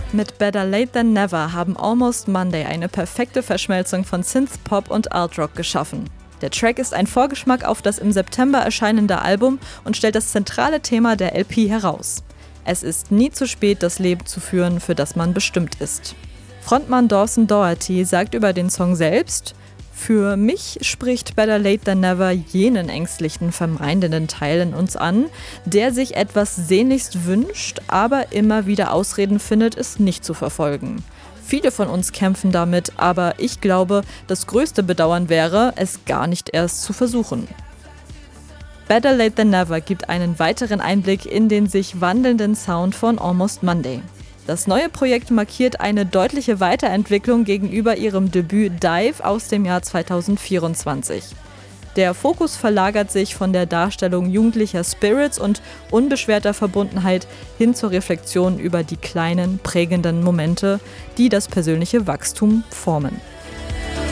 Mit Better Late Than Never haben Almost Monday eine perfekte Verschmelzung von Synthpop und Altrock geschaffen. Der Track ist ein Vorgeschmack auf das im September erscheinende Album und stellt das zentrale Thema der LP heraus. Es ist nie zu spät, das Leben zu führen, für das man bestimmt ist. Frontmann Dawson Doherty sagt über den Song selbst: Für mich spricht Better Late Than Never jenen ängstlichen, vermeidenden Teil in uns an, der sich etwas sehnlichst wünscht, aber immer wieder Ausreden findet, es nicht zu verfolgen. Viele von uns kämpfen damit, aber ich glaube, das größte Bedauern wäre, es gar nicht erst zu versuchen. Better Late Than Never gibt einen weiteren Einblick in den sich wandelnden Sound von Almost Monday. Das neue Projekt markiert eine deutliche Weiterentwicklung gegenüber ihrem Debüt Dive aus dem Jahr 2024. Der Fokus verlagert sich von der Darstellung jugendlicher Spirits und unbeschwerter Verbundenheit hin zur Reflexion über die kleinen, prägenden Momente, die das persönliche Wachstum formen.